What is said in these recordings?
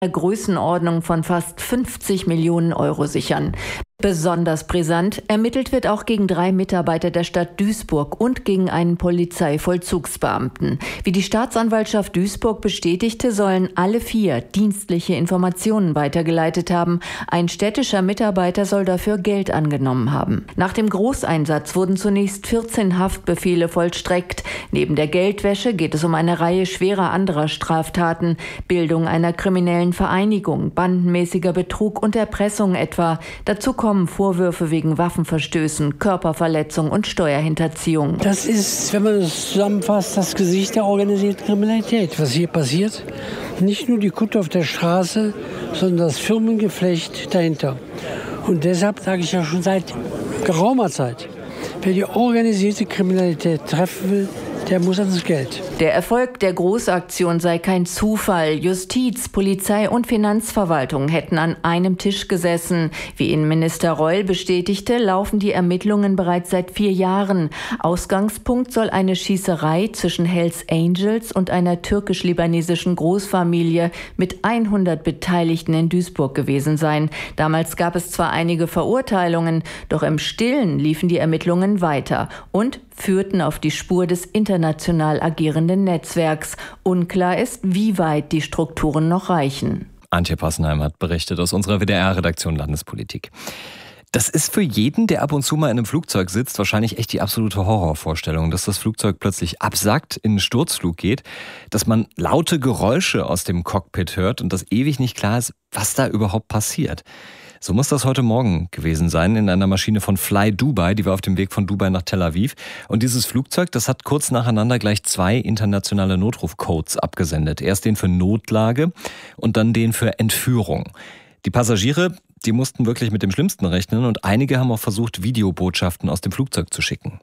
Größenordnung von fast 50 Millionen Euro sichern. Besonders brisant, ermittelt wird auch gegen 3 Mitarbeiter der Stadt Duisburg und gegen einen Polizeivollzugsbeamten. Wie die Staatsanwaltschaft Duisburg bestätigte, sollen alle 4 dienstliche Informationen weitergeleitet haben. Ein städtischer Mitarbeiter soll dafür Geld angenommen haben. Nach dem Großeinsatz wurden zunächst 14 Haftbefehle vollstreckt. Neben der Geldwäsche geht es um eine Reihe schwerer anderer Straftaten. Bildung einer kriminellen Vereinigung, bandenmäßiger Betrug und Erpressung etwa. Dazu kommen Vorwürfe wegen Waffenverstößen, Körperverletzung und Steuerhinterziehung. Das ist, wenn man es zusammenfasst, das Gesicht der organisierten Kriminalität. Was hier passiert, nicht nur die Kutte auf der Straße, sondern das Firmengeflecht dahinter. Und deshalb sage ich ja schon seit geraumer Zeit, wer die organisierte Kriminalität treffen will, der muss ans Geld. Der Erfolg der Großaktion sei kein Zufall. Justiz, Polizei und Finanzverwaltung hätten an einem Tisch gesessen. Wie Innenminister Reul bestätigte, laufen die Ermittlungen bereits seit 4 Jahren. Ausgangspunkt soll eine Schießerei zwischen Hells Angels und einer türkisch-libanesischen Großfamilie mit 100 Beteiligten in Duisburg gewesen sein. Damals gab es zwar einige Verurteilungen, doch im Stillen liefen die Ermittlungen weiter und führten auf die Spur des international agierenden Netzwerks. Unklar ist, wie weit die Strukturen noch reichen. Antje Passenheim hat berichtet aus unserer WDR-Redaktion Landespolitik. Das ist für jeden, der ab und zu mal in einem Flugzeug sitzt, wahrscheinlich echt die absolute Horrorvorstellung, dass das Flugzeug plötzlich absackt, in einen Sturzflug geht, dass man laute Geräusche aus dem Cockpit hört und dass ewig nicht klar ist, was da überhaupt passiert. So muss das heute Morgen gewesen sein in einer Maschine von Fly Dubai, die war auf dem Weg von Dubai nach Tel Aviv. Und dieses Flugzeug, das hat kurz nacheinander gleich 2 internationale Notrufcodes abgesendet. Erst den für Notlage und dann den für Entführung. Die Passagiere, die mussten wirklich mit dem Schlimmsten rechnen und einige haben auch versucht, Videobotschaften aus dem Flugzeug zu schicken.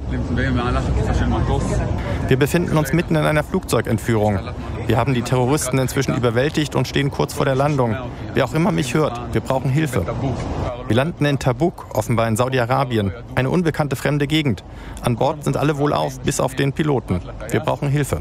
Wir befinden uns mitten in einer Flugzeugentführung. Wir haben die Terroristen inzwischen überwältigt und stehen kurz vor der Landung. Wer auch immer mich hört, wir brauchen Hilfe. Wir landen in Tabuk, offenbar in Saudi-Arabien, eine unbekannte fremde Gegend. An Bord sind alle wohlauf, bis auf den Piloten. Wir brauchen Hilfe.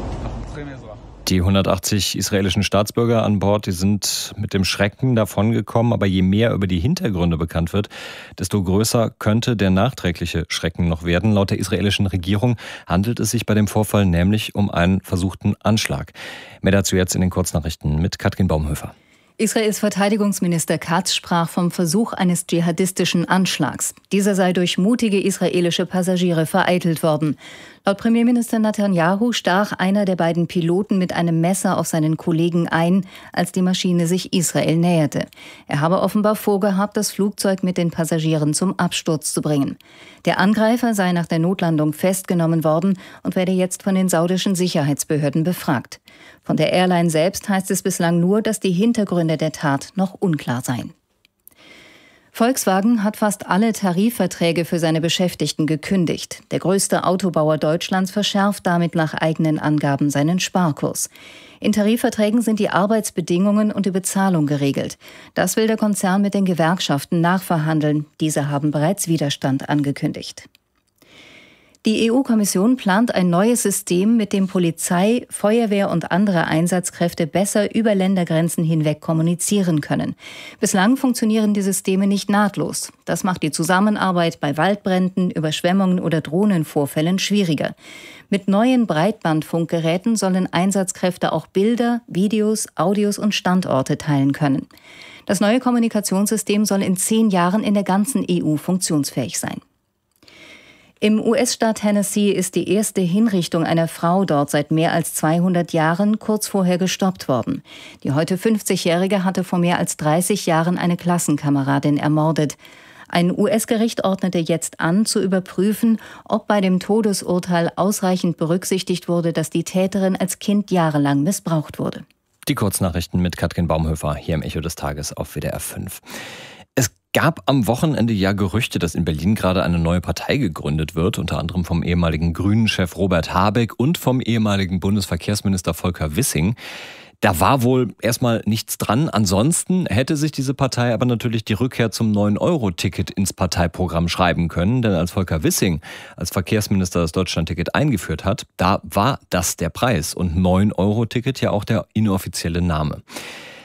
Die 180 israelischen Staatsbürger an Bord, die sind mit dem Schrecken davongekommen. Aber je mehr über die Hintergründe bekannt wird, desto größer könnte der nachträgliche Schrecken noch werden. Laut der israelischen Regierung handelt es sich bei dem Vorfall nämlich um einen versuchten Anschlag. Mehr dazu jetzt in den Kurznachrichten mit Katrin Baumhöfer. Israels Verteidigungsminister Katz sprach vom Versuch eines dschihadistischen Anschlags. Dieser sei durch mutige israelische Passagiere vereitelt worden. Laut Premierminister Netanyahu stach einer der beiden Piloten mit einem Messer auf seinen Kollegen ein, als die Maschine sich Israel näherte. Er habe offenbar vorgehabt, das Flugzeug mit den Passagieren zum Absturz zu bringen. Der Angreifer sei nach der Notlandung festgenommen worden und werde jetzt von den saudischen Sicherheitsbehörden befragt. Von der Airline selbst heißt es bislang nur, dass die Hintergründe der Tat noch unklar seien. Volkswagen hat fast alle Tarifverträge für seine Beschäftigten gekündigt. Der größte Autobauer Deutschlands verschärft damit nach eigenen Angaben seinen Sparkurs. In Tarifverträgen sind die Arbeitsbedingungen und die Bezahlung geregelt. Das will der Konzern mit den Gewerkschaften nachverhandeln. Diese haben bereits Widerstand angekündigt. Die EU-Kommission plant ein neues System, mit dem Polizei, Feuerwehr und andere Einsatzkräfte besser über Ländergrenzen hinweg kommunizieren können. Bislang funktionieren die Systeme nicht nahtlos. Das macht die Zusammenarbeit bei Waldbränden, Überschwemmungen oder Drohnenvorfällen schwieriger. Mit neuen Breitbandfunkgeräten sollen Einsatzkräfte auch Bilder, Videos, Audios und Standorte teilen können. Das neue Kommunikationssystem soll in 10 Jahren in der ganzen EU funktionsfähig sein. Im US-Staat Tennessee ist die erste Hinrichtung einer Frau dort seit mehr als 200 Jahren kurz vorher gestoppt worden. Die heute 50-Jährige hatte vor mehr als 30 Jahren eine Klassenkameradin ermordet. Ein US-Gericht ordnete jetzt an, zu überprüfen, ob bei dem Todesurteil ausreichend berücksichtigt wurde, dass die Täterin als Kind jahrelang missbraucht wurde. Die Kurznachrichten mit Katrin Baumhöfer hier im Echo des Tages auf WDR 5. Es gab am Wochenende ja Gerüchte, dass in Berlin gerade eine neue Partei gegründet wird, unter anderem vom ehemaligen Grünen-Chef Robert Habeck und vom ehemaligen Bundesverkehrsminister Volker Wissing. Da war wohl erstmal nichts dran. Ansonsten hätte sich diese Partei aber natürlich die Rückkehr zum 9-Euro-Ticket ins Parteiprogramm schreiben können. Denn als Volker Wissing als Verkehrsminister das Deutschlandticket eingeführt hat, da war das der Preis. Und 9-Euro-Ticket ja auch der inoffizielle Name.